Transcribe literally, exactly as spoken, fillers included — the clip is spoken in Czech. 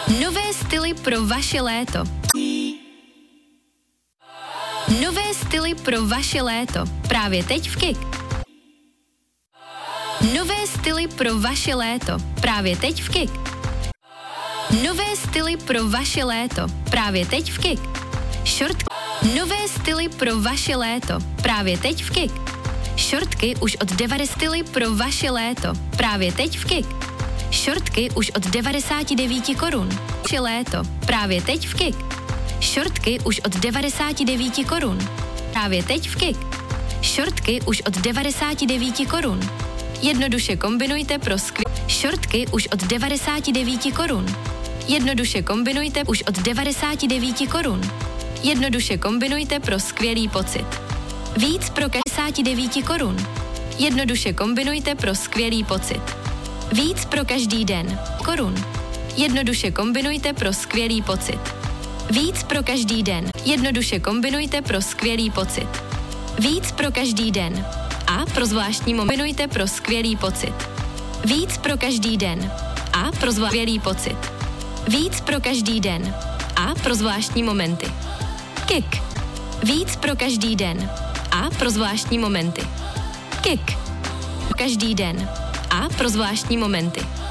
Nové styly pro vaše léto. Nové styly pro vaše léto. Právě teď v Kik. Nové styly pro vaše léto. Právě teď v Kik. Nové styly pro vaše léto. Právě teď v Kik. Short. Nové styly pro vaše léto. Právě teď v Kik. Šortky už od devadesát styly pro vaše léto. Právě teď v Kik. Šortky už od devadesát devět korun. Vaše léto. Právě teď v Kik. Šortky už od devadesát devět korun. Právě teď v Kik. Šortky už od devadesát devět korun. Jednoduše kombinujte pro skvělé. Šortky už od devadesát devět korun. Jednoduše kombinujte už od devadesát devět korun. Jednoduše kombinujte pro skvělý pocit. Víc pro devadesát devět korun. Jednoduše kombinujte pro skvělý pocit. Víc pro každý den. Korun. Jednoduše kombinujte pro skvělý pocit. Víc pro každý den. Jednoduše kombinujte pro skvělý pocit. Víc pro každý den. A pro zvláštní moment. Kombinujte pro skvělý pocit. Víc pro každý den. A pro skvělý pocit. Víc pro každý den. A pro zvláštní momenty. Kik. Víc pro každý den. A pro zvláštní momenty. Kik. Každý den. A pro zvláštní momenty.